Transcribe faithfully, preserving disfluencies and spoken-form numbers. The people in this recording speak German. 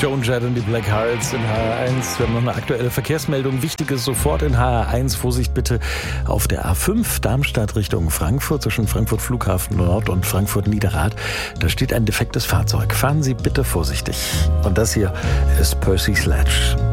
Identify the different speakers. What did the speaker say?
Speaker 1: Joan Jett und die Black Hearts in H R eins. Wir haben noch eine aktuelle Verkehrsmeldung. Wichtiges sofort in H R eins. Vorsicht bitte auf der A fünf Darmstadt Richtung Frankfurt zwischen Frankfurt Flughafen Nord und Frankfurt Niederrad. Da steht ein defektes Fahrzeug. Fahren Sie bitte vorsichtig. Und das hier ist Percy Sledge.